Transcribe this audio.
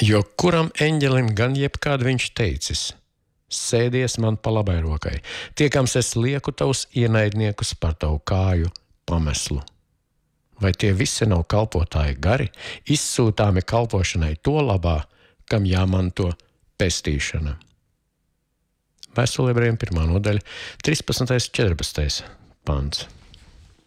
Jo kuram eņģelim gan jebkād viņš teicis: sēdies man pa labai rokai, tiekams es lieku tavus ienaidniekus par tavu kāju pameslu. Vai tie visi nav kalpotāji gari, izsūtāmi kalpošanai to labā, kam jāmanto pestīšana? Vēstule Ebrejiem 1. nodaļa, 13. 14. pants.